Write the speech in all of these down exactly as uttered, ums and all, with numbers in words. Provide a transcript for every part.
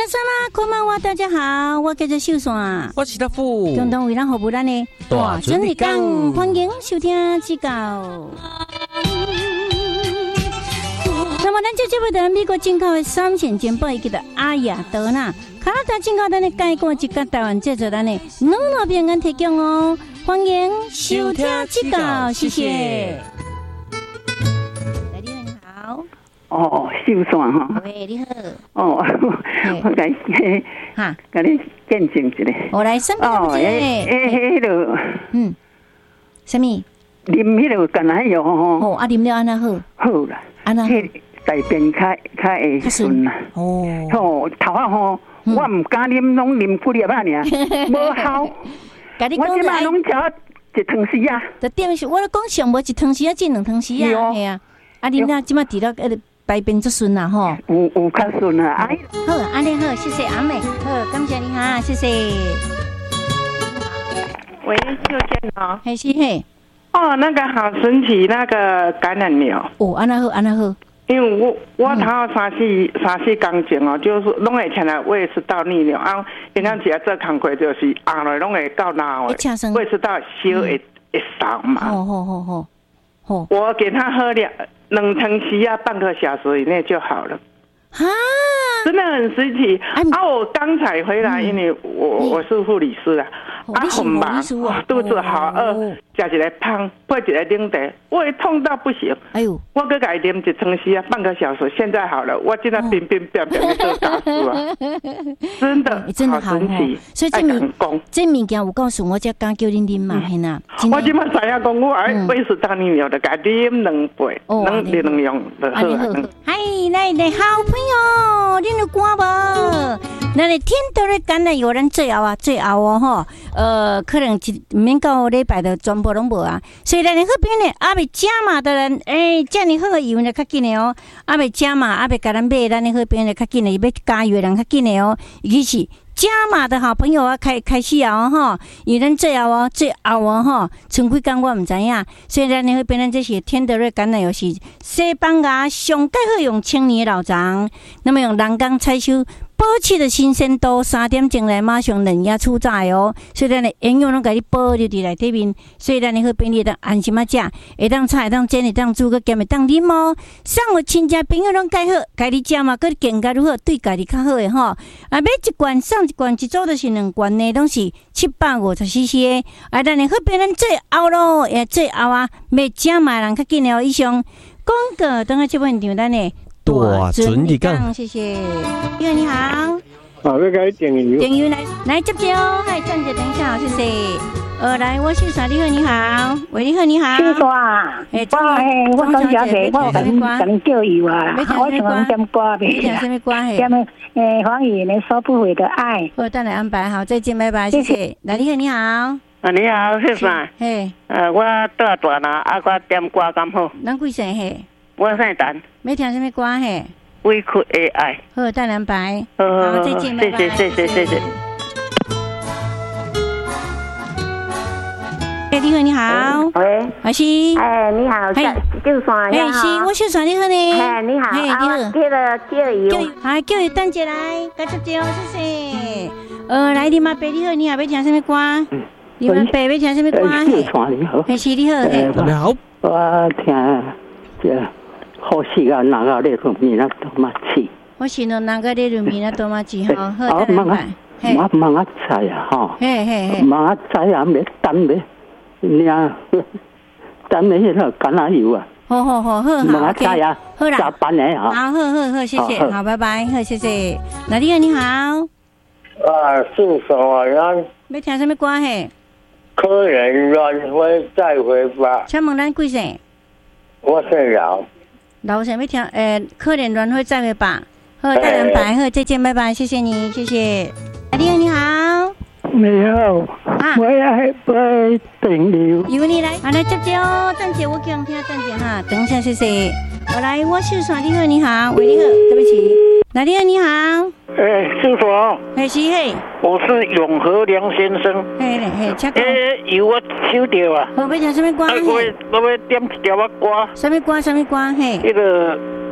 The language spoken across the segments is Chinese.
山啦，こんばんは，大家好，我叫做秀山， 我是大富， 共同为咱服务咱的大准日讲， 欢迎收听指教。那么，咱这节目的美国进口的三线煎包，叫做阿雅德纳，加拿大进口咱的介过一个台湾制作咱的两路平安提供哦，欢迎收听指教，谢谢。来，你好。 哦，秀山哈。 喂，你好。 哦，我甲你哈，甲你见证一下。 我来生病哦，诶诶，迄个， 嗯，什么？ 啉迄个橄榄油吼。 哦，啊，啉了安那好。 好啦。 安那好。 大便较较会顺啦。 哦。 吼，头啊吼，我毋敢啉，拢啉几粒啊尔，无效。我即摆拢食一汤匙啊。 就点是，我讲上无一汤匙啊，进两汤匙啊，系啊。啊，啉了即摆除了呃。排便足顺啦吼， 有有较顺啦，哎， 好，安尼好，谢谢阿妹，好，感谢你哈，谢谢。 喂，秀娟哦， 还是嘿， 哦，那个好神奇，那个橄榄油。 哦，安那好，安那好。 因为我我头三四三四工前哦，就是拢会前来胃食道逆流啊，平常时做工课就是后来拢会到哪位胃食道小会会少嘛。 好好好好好。 我给他喝两。冷汤匙啊，半个小时以内就好了。啊，真的很神奇啊！我刚才回来，因为我我是护理师啊，啊很忙，肚子好饿，吃一个胖，配一个冷茶，胃痛到不行。哎呦，我搁改啉一汤匙啊，半个小时，现在好了，我现在冰冰冰冰的做大叔啊，真的真的好神奇。 所以这物这物件有告诉我，才敢叫恁啉嘛，嘿呐。 我今麦知影讲，我爱胃食道逆流的，改啉两杯，两两样就好。 嗨，来来，好朋友，恁有歌无？那你天都咧橄榄油，咱最后啊，最后哦吼，呃，可能一免到礼拜的全部拢无啊。所以咱的好朋友呢，阿未加码的人，诶，遮尔好的油呢，较紧的哦。阿未加码，阿未甲咱买，咱的好朋友呢，较紧的，要加油的人较紧的哦。尤其是加码的好朋友啊，开开始啊吼，因为咱最后哦，最后哦吼，剩几工我唔知影。所以咱的好朋友，咱这是天德瑞橄榄油是西班牙上介好用青年老长，那么用人工采收。保持的新鲜度，三点钟来马上冷压出炸哦，所以咱的营养拢甲你保留伫内底面，所以咱的好朋友当安心啊食，会当炒，会当煎，会当煮，佮咸，会当啉哦。上有亲戚朋友拢介好，家己食嘛，佮健康如何，对家己较好的吼。啊，买一罐送一罐，一组就是两罐呢，拢是七百五十 C C 的。啊，咱的好朋友咱最后咯，也最后啊，要食嘛人较紧哦。以上广告等下这本场咱的。 大准日讲， 谢谢，你好，你好， 好，那个电油， 电油来来接接哦，来站着等一下，谢谢。呃，来，我秀山，你好，你好，喂，你好，你好， 秀山，哎，我我刚小姐，我跟你跟你叫油啊，我想点歌呗， 你讲什么歌？ 点诶，黄宇的收不回的爱， 我等来安排好，再见，拜拜，谢谢。来，你好，你好， 啊，你好，秀山， 嘿， 呃，我大大啦，啊，我点歌咁好， 咱几岁嘿？ 我姓陈， 要听什么歌嘿？ 委屈的爱。 好，等两排。 好， 再见，拜拜。 谢谢，谢谢，谢谢。 哎，你好，你好。 喂， 阿是。 哎，你好，秀山， 哎，是，我秀山，你好呢。 哎，你好， 哎，你好。 叫了叫油， 好，叫油等一来，该接接哦，谢谢。呃，来，你妈爸，你好，你好，要听什么歌？你妈爸要听什么歌？ 秀山，你好。 哎，是你好， 你好。 我听。这好事啊，哪个咧入面那多嘛气？ 我是喏，哪个咧入面那多嘛气？好，好， 等下拜。我忙啊知啊，吼。 嘿嘿嘿。 忙啊知啊，没等没，你啊，等没迄个橄榄油啊。 好好好好好。 忙啊知啊， 好啦。 加班咧哈。 好好好好，谢谢，好，拜拜，好，谢谢。那你好，你好。 啊，姓什么人？ 要听什么歌嘿？ 可人乱回再回吧。 请问咱几岁？ 我姓饶， 老想要听，呃，可怜轮回再会吧。好，再两百，好，再见，拜拜，谢谢你，谢谢。你好，你好， 你好，啊，我要买电油， 由你来，好来接接哦，等下我叫人听，等下哈，等一下，谢谢。我来，我秀山，你好，你好，喂，你好，对不起，来，你好，你好， 哎，秀山， 哎是嘿， 我是永和梁先生， 嘿嘞嘿，请讲。 哎，油我收掉啊， 好，要听什么歌？ 我我要点一条啊歌， 什么歌？什么歌？嘿， 那个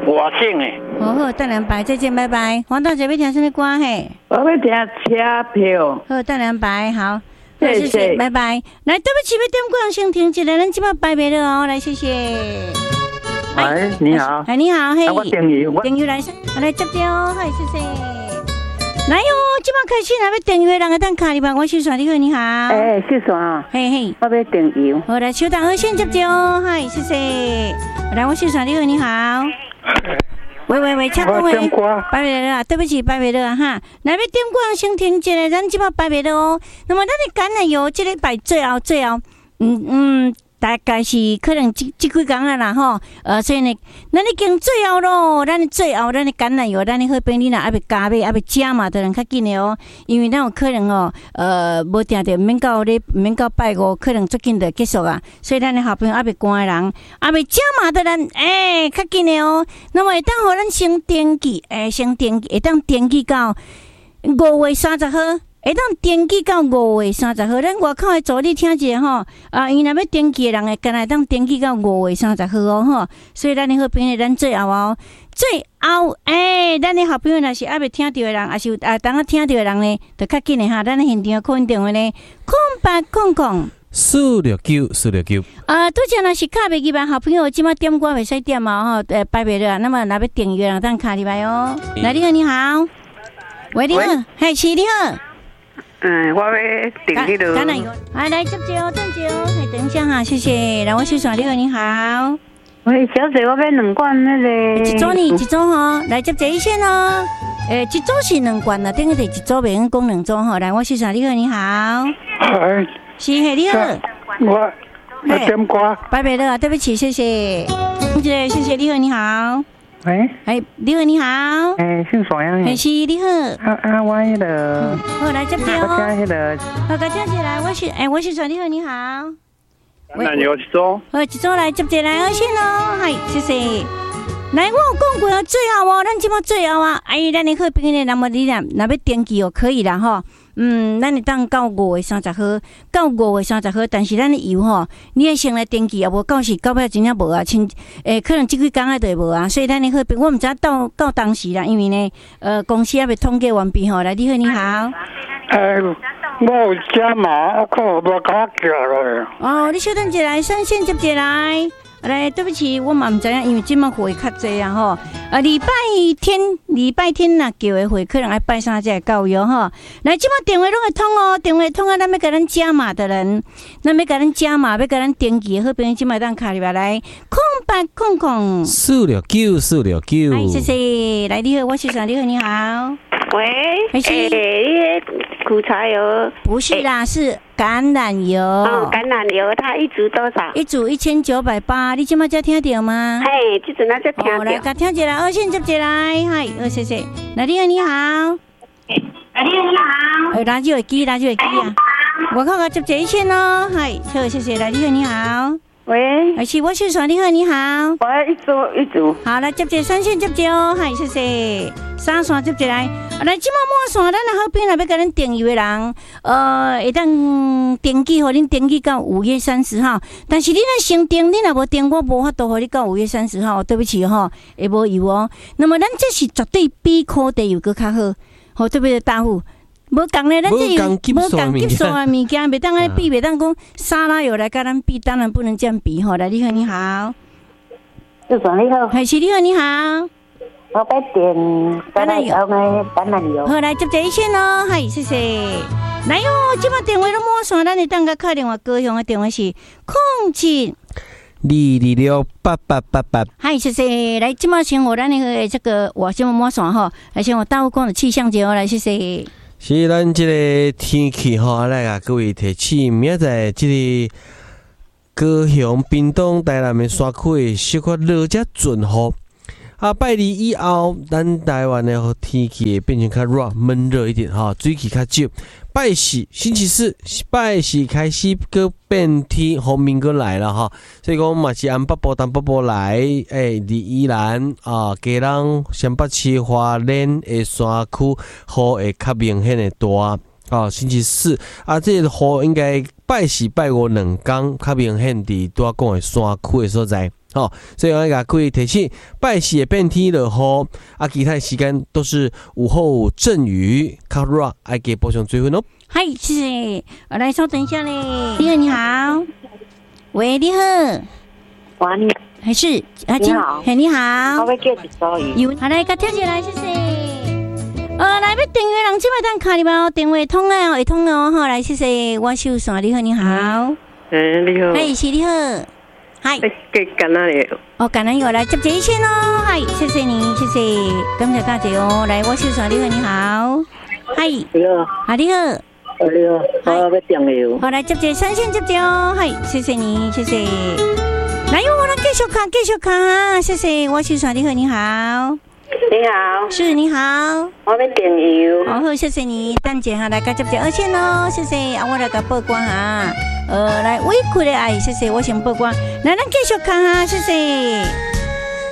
我姓诶。 好好，等两排再见，拜拜。黄大姐要听什么歌嘿？ 我要听车票。 好，等两排好。谢谢，拜拜。来，对不起，要点歌先停一下，咱即摆拜拜了哦。来，谢谢。 哎，你好。 哎，你好，嘿。 我电友， 电友来，我来接掉，嗨，谢谢。来哟，即摆开始，若要电友的人个等卡里吧。我是算你好，你好。 哎，是算。 嘿嘿， 我要电友。 好，来，小档先接掉，嗨，谢谢。来，我是算你好，你好。喂喂喂，请讲喂，拜拜了，对不起，拜拜了哈。那要点歌先停一下，咱即摆拜拜了哦。那么咱的橄榄油，这礼拜最后最后，嗯嗯，大概是可能即即几工啊啦吼。呃，所以呢，咱已经最后咯，咱最后咱的橄榄油，咱的好朋友啦，还袂加买，还袂加嘛，的人较紧的哦。因为咱有可能哦，呃，无定着免到咧，免到拜五，可能最近就结束啊。所以咱的好朋友还袂赶的人，还袂加嘛的人，诶、欸，较紧的哦。那么会当互咱先登记，诶、欸，先登记，会当登记到五月三十号。会当登记到五月三十号，咱外口的助理听者吼，啊，伊若要登记的人会干来当登记到五月三十号哦吼，所以咱的好朋友，咱最后哦，最后诶，咱的好朋友若是还袂听到的人，也是啊，当啊听到的人呢，就较紧的哈，咱的现场可能电话呢，空八空空四六九四六九。 啊，拄则若是卡袂入来，好朋友即马点歌袂使点嘛吼，呃，拜袂了，那么若要订阅人当卡入来哦。来，你好，你好，喂，你好，嘿，是你好。 嗯，我要订迄个。 橄榄油，来来接接哦，正接哦，来等一下哈，谢谢。来，我是耍你好，你好。 喂，小姐，我要两罐那个。 一组呢，一组吼，来接接一线哦。诶，一组是两罐啦，等于第一组袂用讲两组吼。来，我是耍你好，你好。 哎， 是嘿，你好。 我我点歌。 拜拜了，对不起，谢谢。谢谢谢，你好，你好。 喂， 哎，你好，你好。 哎，姓啥呀？ 哎，是你好。 啊啊，我迄个。 好，来接接哦。 我听迄个。 好，接接来，我是哎，我是耍你好，你好。 那有一组。 好，一组来接接来，先哦，嗨，谢谢。来，我有讲过啊，最后哦，咱即马最后啊，哎，咱的好朋友，那么你若若要登记哦，可以啦吼。嗯，咱会当到五月三十号，到五月三十号，但是咱的油吼，你要先来登记啊，无到时到尾真正无啊，亲，诶，可能即几工啊就无啊，所以咱的好朋友，我毋知到到当时啦，因为呢，呃，公司还未统计完毕吼。来，你好，你好。 诶，我有加码，我靠，无甲叫落。 哦，你稍等一下，先先接一来。来，对不起，我嘛唔知影，因为今麦会较济啊吼。啊，礼拜天、礼拜天呐，叫的会可能要拜三才会到哟吼。来，今麦电话拢会通哦，电话通啊，咱要甲咱加码的人，咱要甲咱加码，要甲咱登记的好朋友，今麦当卡入来来，空八空空四六九四六九。 哎，谢谢。来，你好，我是啥？你好，你好。 喂， 还是诶，苦茶油？ 不是啦，是橄榄油。 哦，橄榄油，它一组多少？ 一组一千九百八。你今麦才听到吗？ 嘿，这阵那才听到。 哦，来，甲听一来，二线接一来，嗨，好，谢谢。来，你好，你好。 来，你好，你好。 哎，垃圾会机，垃圾会机啊！我靠，甲接一线哦，嗨，好，谢谢。来，你好，你好。 喂， 还是我是说你好，你好。 我要一组一组。 好，来接接三线接接哦，嗨，谢谢。三线接接来，来即马满线，咱的好朋友要甲咱订阅的人，呃，会当登记，互恁登记到五月三十号。但是你若先订，你若无订，我无法度互你到五月三十号，对不起吼，会无油哦。那么咱这是绝对比烤地油搁较好，好特别的大户。无共咧，咱这有无共急速的物件，袂当安尼比，袂当讲沙拉油来甲咱比，当然不能这样比吼。来，你好，你好， 就说你好， 还是你好，你好， 我要点橄榄油的橄榄油。 好，来接这一线咯，嗨，谢谢。来哟，即马电话都满线，咱会当甲打电话高雄的电话是空七二二六八八八八。 嗨，谢谢。来，即马先我咱那个这个我先满线吼，来先我大户讲的气象节哦，来谢谢。 是咱这个天气吼，来啊各位提醒，明仔载这个高雄、屏东、台南的山区小可落只准雨。啊，拜二以后，咱台湾的天气会变成较热、闷热一点哈，水气较少。拜四星期四，拜四开始搁变天，风面搁来了哈，所以讲嘛是按北部、东北部来，诶、欸，伫宜兰啊、基隆、新北市、花莲的山区，雨会较明显的大。啊，星期四啊，这个雨应该拜四、拜五两天较明显伫拄仔讲的山区的所在。 哦，所以我甲各位提醒，拜四会变天落雨，啊，其他时间都是午后阵雨，较热，爱给补充水分哦。 嗨，谢谢，我来稍等一下嘞。你好，你好，喂，你好， 哇，你还是啊？ 你好， 嘿，你好， 我要叫一首有，好来，甲跳起来，谢谢。呃，来要电话人，即摆等卡你吧，电话通了，会通了哦，好，来，谢谢，我收线，你好，你好， 诶，你好， 哎，是你好。嗨， 给橄榄油哦，橄榄油来接一千哦，嗨，谢谢你，谢谢，感謝大姐哦，來我收上你好，你好，嗨， 你好， 啊你好， 你好，我要電油， 好來接一三線接一哦，嗨，謝謝你，謝謝，來我來繼續看，繼續看，謝謝我收上你好，你好。 你好， 是你好， 我要點油。 好，謝謝你，等姐哈，來個接一二千哦，謝謝，啊我來個報關哈，呃，來委屈的愛，謝謝，我先報關，來咱繼續看哈，謝謝。